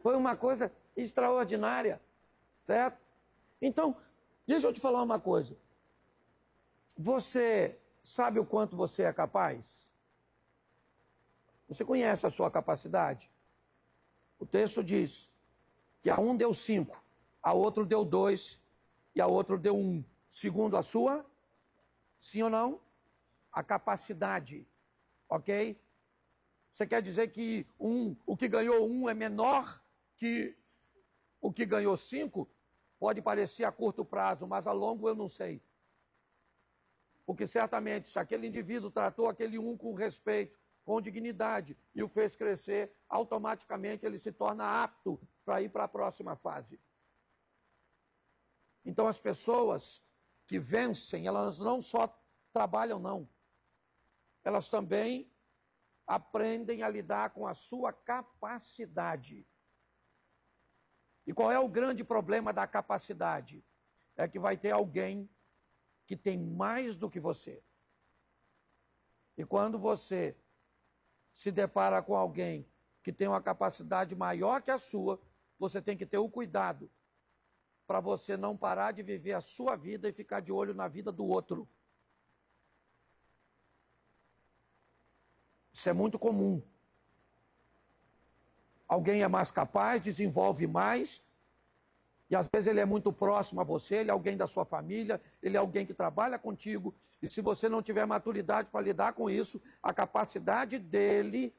Foi uma coisa extraordinária, certo? Então, deixa eu te falar uma coisa. Você sabe o quanto você é capaz? Você conhece a sua capacidade? O texto diz que a um deu 5, a outro deu 2 e a outro deu 1. Segundo a sua, sim ou não? A capacidade, ok? Você quer dizer que o que ganhou 1 é menor que o que ganhou 5? Pode parecer a curto prazo, mas a longo eu não sei. Porque certamente, se aquele indivíduo tratou aquele 1 com respeito, com dignidade, e o fez crescer, automaticamente ele se torna apto para ir para a próxima fase. Então as pessoas que vencem, elas não só trabalham, não. Elas também aprendem a lidar com a sua capacidade. E qual é o grande problema da capacidade? É que vai ter alguém que tem mais do que você. E quando você se depara com alguém que tem uma capacidade maior que a sua, você tem que ter o cuidado para você não parar de viver a sua vida e ficar de olho na vida do outro. Isso é muito comum. Alguém é mais capaz, desenvolve mais, e às vezes ele é muito próximo a você, ele é alguém da sua família, ele é alguém que trabalha contigo, e se você não tiver maturidade para lidar com isso, a capacidade dele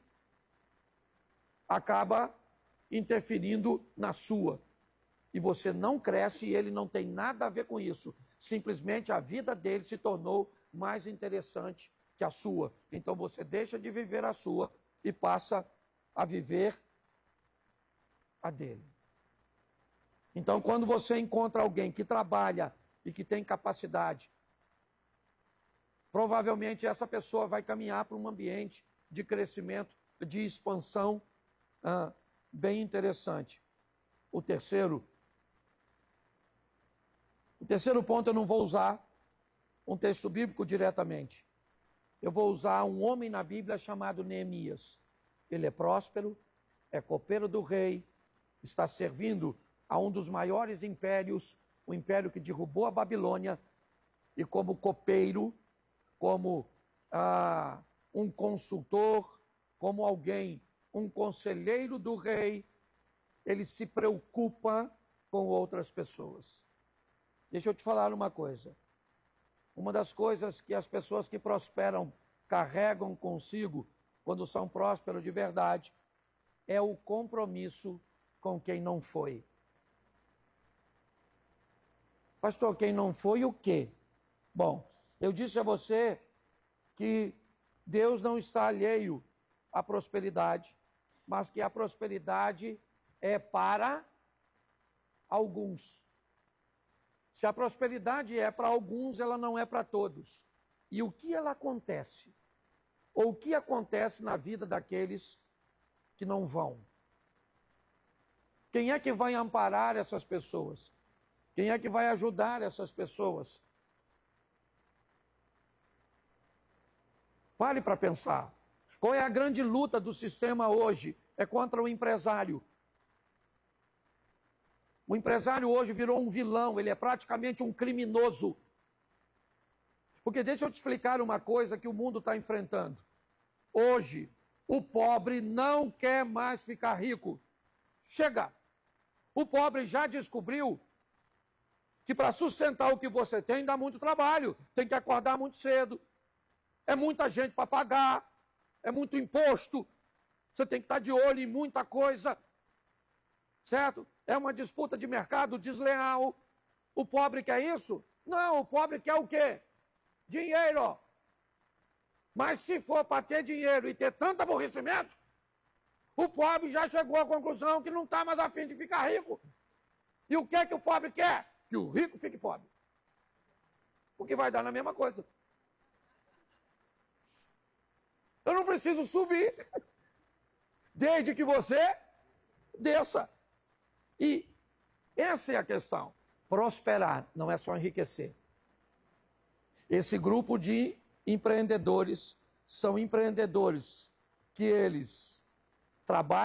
acaba interferindo na sua. E você não cresce e ele não tem nada a ver com isso. Simplesmente a vida dele se tornou mais interessante que a sua. Então você deixa de viver a sua e passa a viver a dele. Então, quando você encontra alguém que trabalha e que tem capacidade, provavelmente essa pessoa vai caminhar para um ambiente de crescimento, de expansão bem interessante. O terceiro ponto, eu não vou usar um texto bíblico diretamente. Eu vou usar um homem na Bíblia chamado Neemias. Ele é próspero, é copeiro do rei, está servindo a um dos maiores impérios, o império que derrubou a Babilônia, e como copeiro, como um consultor, como alguém, um conselheiro do rei, ele se preocupa com outras pessoas. Deixa eu te falar uma coisa. Uma das coisas que as pessoas que prosperam carregam consigo, quando são prósperos de verdade, é o compromisso com quem não foi. Pastor, quem não foi o quê? Bom, eu disse a você que Deus não está alheio à prosperidade, mas que a prosperidade é para alguns. Se a prosperidade é para alguns, ela não é para todos. E o que ela acontece? Ou o que acontece na vida daqueles que não vão? Quem é que vai amparar essas pessoas? Quem é que vai ajudar essas pessoas? Pare para pensar. Qual é a grande luta do sistema hoje? É contra o empresário. O empresário hoje virou um vilão, ele é praticamente um criminoso. Porque deixa eu te explicar uma coisa que o mundo está enfrentando. Hoje, o pobre não quer mais ficar rico. Chega! O pobre já descobriu que para sustentar o que você tem dá muito trabalho. Tem que acordar muito cedo. É muita gente para pagar. É muito imposto. Você tem que estar de olho em muita coisa. Certo? É uma disputa de mercado desleal. O pobre quer isso? Não, o pobre quer o quê? Dinheiro. Mas se for para ter dinheiro e ter tanto aborrecimento, o pobre já chegou à conclusão que não está mais a fim de ficar rico. E o que é que o pobre quer? Que o rico fique pobre. O que vai dar na mesma coisa. Eu não preciso subir, desde que você desça. E essa é a questão. Prosperar não é só enriquecer. Esse grupo de empreendedores são empreendedores que eles trabalham